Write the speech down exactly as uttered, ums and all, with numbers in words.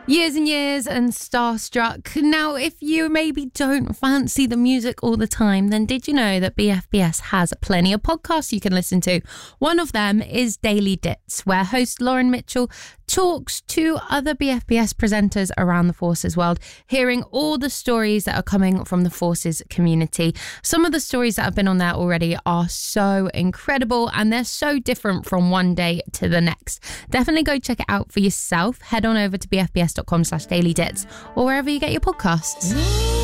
Years and years and starstruck. Now, if you maybe don't fancy the music all the time, then did you know that B F B S has plenty of podcasts you can listen to? One of them is Daily Dits, where host Lauren Mitchell talks to other B F B S presenters around the Forces world, hearing all the stories that are coming from the Forces community. Some of the stories that have been on there already are so incredible, and they're so different from one day to the next. Definitely go check it out for yourself. Head on over to b f b s dot com slash daily dits or wherever you get your podcasts.